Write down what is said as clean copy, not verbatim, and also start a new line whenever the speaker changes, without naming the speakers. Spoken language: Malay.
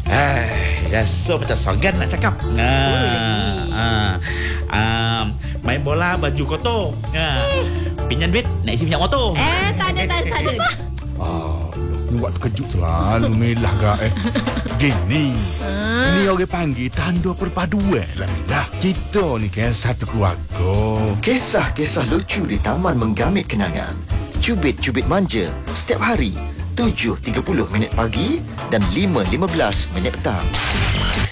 Rasa macam Sogan nak cakap. Main bola baju kotor. Pinjam duit nak isi minyak motor.
Tak ada.
Ni buat terkejut selalu Melah gak Gini Ni orang panggil tanda perpaduan lah Melah. Kita ni kan satu keluarga.
Kisah-kisah lucu di Taman Menggamit Kenangan. Cubit-cubit manja setiap hari 7.30 minit pagi dan 5.15 minit petang.